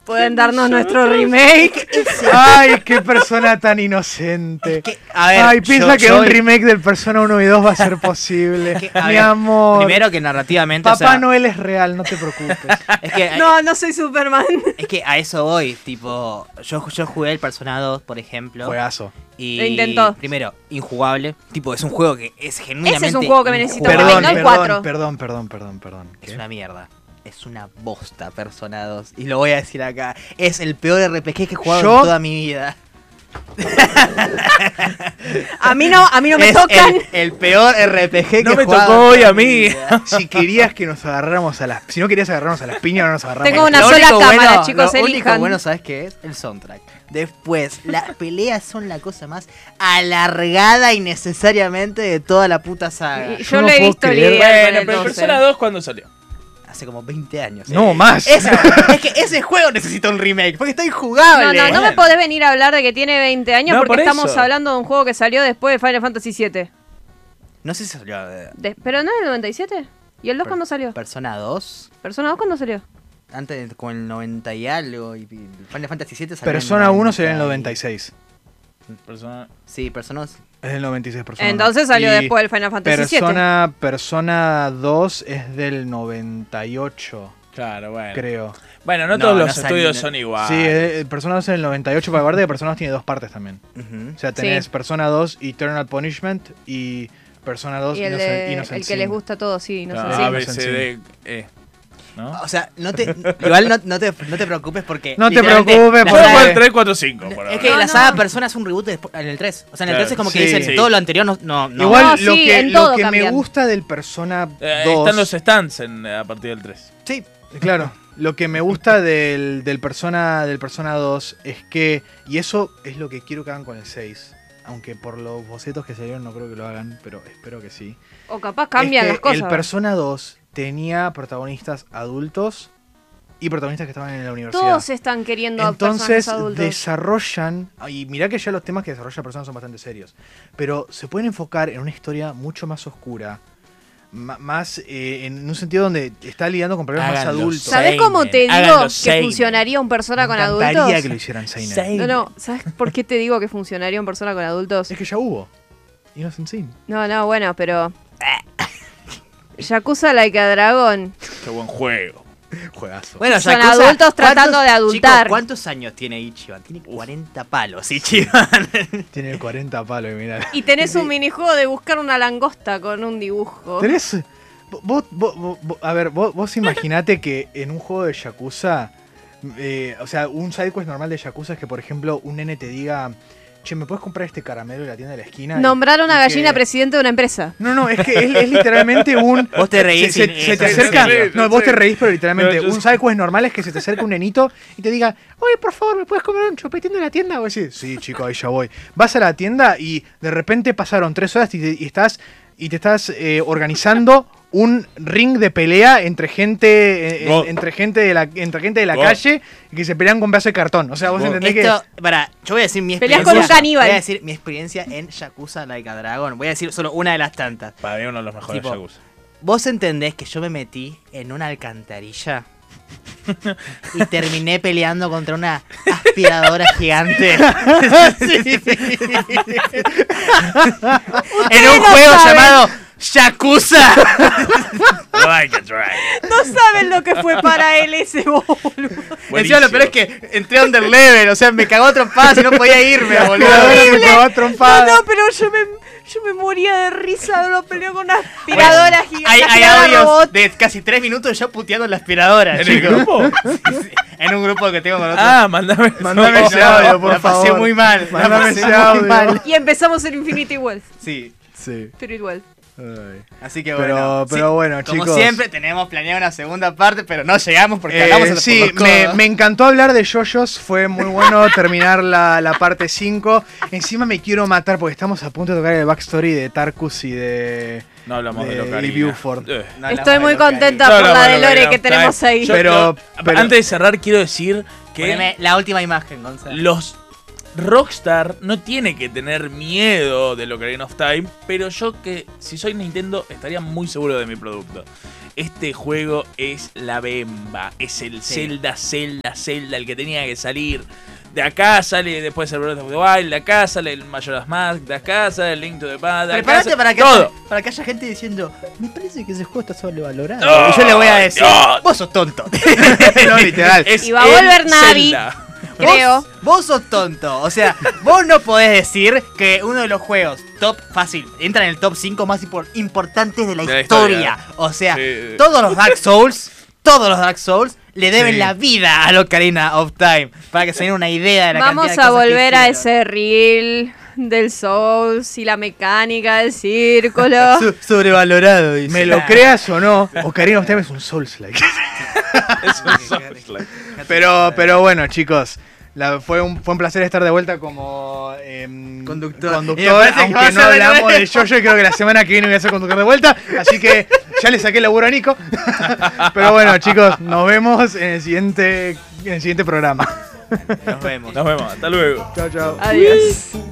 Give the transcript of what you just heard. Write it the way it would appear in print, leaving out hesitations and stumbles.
Pueden darnos nuestro remake. Ay, qué persona tan inocente. A ver, ay, piensa que un remake del Persona 1 y 2 va a ser posible. Mi amor. Primero que narrativamente... Papá Noel es real, no te preocupes. Es que, No soy Superman. Es que a eso voy, tipo... Yo jugué el Persona 2, por ejemplo. Juegazo. Y lo intentó. Primero, injugable. Tipo, es un juego que es genuinamente... Ese es un juego que me necesito. Perdón. Es una mierda. Es una bosta Persona 2. Y lo voy a decir acá. Es el peor RPG que he jugado en toda mi vida. A mí no me tocan. El peor RPG que he jugado. No me tocó hoy a mí. Si querías que nos agarráramos a las... Si no querías agarrarnos a las piñas, no nos agarramos. Tengo una sola cámara, chicos, elijan. Lo único bueno, ¿sabes qué es? El soundtrack. Después, las peleas son la cosa más alargada innecesariamente de toda la puta saga. Yo lo he visto lidiar. Bueno, pero el Persona 2, ¿cuándo salió? Hace como 20 años. No, más. Es que ese juego necesita un remake, porque está injugable. No me podés venir a hablar de que tiene 20 años porque por estamos eso. hablando de un juego que salió después de Final Fantasy VII. No sé si salió... ¿Pero no es del 97? ¿Y el 2 cuándo salió? Persona 2. ¿Persona 2 cuándo salió? Antes, con el 90 y algo. Y Final Fantasy VII salió Persona 1 sería en el 96. Sí, Persona... Es del 96 Persona. Entonces salió después del Final Fantasy VII. Persona 2 es del 98. Claro, bueno. Creo. Bueno, no todos los estudios son iguales. Sí, Persona 2 es del 98, para aparte de Persona 2 tiene dos partes también. Uh-huh. O sea, tenés Persona 2 Eternal Punishment y Persona 2 y Innocent el que les gusta a todos, sí. A, B, C, D, E. ¿No? O sea, igual no te preocupes porque... No te preocupes Puedo jugar el 3, 4, 5. Es que la saga Persona es un reboot en el 3. O sea, en el 3 es como que dicen todo lo anterior no. Igual lo que me gusta del Persona 2... están los stands a partir del 3. Sí. Claro. Lo que me gusta del Persona 2 es que... Y eso es lo que quiero que hagan con el 6. Aunque por los bocetos que salieron no creo que lo hagan, pero espero que sí. O capaz cambian las cosas. El Persona 2 tenía protagonistas adultos y protagonistas que estaban en la universidad. Todos están queriendo personajes adultos. Entonces desarrollan... Y mirá que ya los temas que desarrolla Persona son bastante serios. Pero se pueden enfocar en una historia mucho más oscura. Más en un sentido donde está lidiando con problemas más adultos. ¿Sabés cómo te digo que funcionaría un Persona con adultos? Me encantaría que lo hicieran seinen. No, ¿sabes por qué te digo que funcionaría un Persona con adultos? Es que ya hubo. Innocent Sin. No, bueno, pero... Yakuza Like a Dragon. Qué buen juego. Juegazo. Bueno, son adultos tratando de adultar. Chicos, ¿cuántos años tiene Ichiban? Tiene 40 palos, Ichiban. Tiene 40 palos, mirá. Y tenés un minijuego de buscar una langosta con un dibujo. Tenés... Vos imaginate que en un juego de Yakuza... o sea, un sidequest normal de Yakuza es que, por ejemplo, un nene te diga... Che, ¿me puedes comprar este caramelo de la tienda de la esquina? Nombrar a una gallina presidente de una empresa. No, es que es literalmente un... Vos te reís. Se te acerca... No, vos te reís, pero literalmente un sidequest normal es que se te acerca un nenito y te diga, oye, por favor, ¿me puedes comer un chupetín de la tienda? O decís, sí, chico, ahí ya voy. Vas a la tienda y de repente pasaron 3 horas y te estás organizando un ring de pelea entre gente de la calle que se pelean con pedazos de cartón. O sea, vos entendés que... yo voy a decir mi experiencia. Peleas con un caníbal. Voy a decir mi experiencia en Yakuza Like a Dragon. Voy a decir solo una de las tantas. Para mí uno de los mejores Yakuza. Vos entendés que yo me metí en una alcantarilla y terminé peleando contra una aspiradora gigante. En un juego llamado Yakuza. Like a Dragon. No saben lo que fue para él ese boludo. Encima lo peor es que entré a underlevel, o sea, me cagó a trompadas y no podía irme, boludo. Me cagó a trompadas. No, pero yo me moría de risa, lo peleó con una aspiradora gigante. Hay audios de casi 3 minutos yo puteando en la aspiradora. ¿En el grupo? Sí, en un grupo que tengo con otros. Mándame ese audio, por favor. La pasé muy mal. Mándame ese audio. Y empezamos el Infinity Wealth. Sí. Spirit Wealth. Así que pero bueno, como chicos. siempre, tenemos planeado una segunda parte, pero no llegamos porque hablamos en sí, me encantó hablar de JoJo's. Fue muy bueno terminar la parte 5. Encima me quiero matar porque estamos a punto de tocar el backstory de Tarkus y de... No hablamos de y Locarina. Buford. Estoy muy contenta por la de Lore que tenemos ahí. Pero antes de cerrar, quiero decir que... Poneme la última imagen, Gonzalo. Los Rockstar no tiene que tener miedo de Ocarina of Time, pero yo que si soy Nintendo estaría muy seguro de mi producto. este juego es la bemba. Es el Zelda, el que tenía que salir. De acá sale después el Breath of the Wild, de acá sale el Majora's Mask, de acá sale el Link to the Past. Prepárate para que haya gente diciendo, me parece que ese juego está sobrevalorado. ¡Oh, y yo le voy a decir, Dios! vos sos tonto. No, literal. Y va a volver Navi. Zelda. Creo. Vos sos tonto. O sea, vos no podés decir que uno de los juegos top fácil entra en el top 5 más importantes de la historia. O sea, Sí. todos los Dark Souls le deben la vida a Ocarina of Time. Para que se den una idea de la Vamos cantidad de a cosas que volver a hicieron. ese reel del Souls y la mecánica del círculo. Sobrevalorado. Dice. Me lo creas o no, Ocarina of Time es un Souls-like. Es un Souls-like. Pero bueno, chicos. Fue un placer estar de vuelta como Conductor. conductor, Y me parece que va a aunque no ser de hablamos nuevo. de Jojo y creo que la semana que viene voy a ser conductor de vuelta, así que ya le saqué el laburo a Nico. Pero bueno, chicos, nos vemos en el siguiente programa. Nos vemos. Nos vemos, hasta luego. Chao, chao. Adiós.